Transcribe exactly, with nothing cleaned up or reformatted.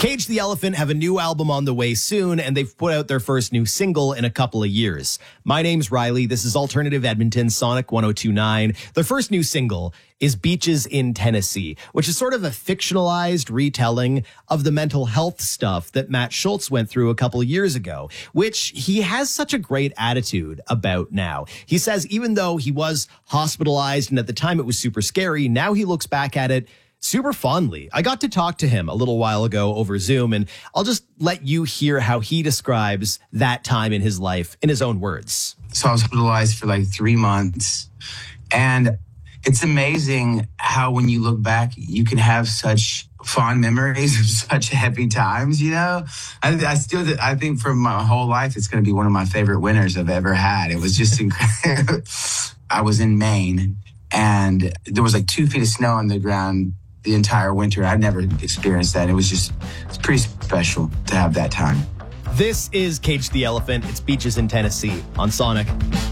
Cage the Elephant have a new album on the way soon, and they've put out their first new single in a couple of years. My name's Riley. This is Alternative Edmonton, Sonic one oh two point nine. Their first new single is Beaches in Tennessee, which is sort of a fictionalized retelling of the mental health stuff that Matt Schultz went through a couple of years ago, which he has such a great attitude about now. He says even though he was hospitalized and at the time it was super scary, now he looks back at it super fondly. I got to talk to him a little while ago over Zoom, and I'll just let you hear how he describes that time in his life in his own words. So I was hospitalized for like three months, and it's amazing how when you look back, you can have such fond memories of such happy times, you know? I, I still, I think for my whole life, it's going to be one of my favorite winters I've ever had. It was just incredible. I was in Maine, and there was like two feet of snow on the ground the entire winter. I'd never experienced that. It was just, it's pretty special to have that time. This is Cage the Elephant. It's Beaches in Tennessee on Sonic.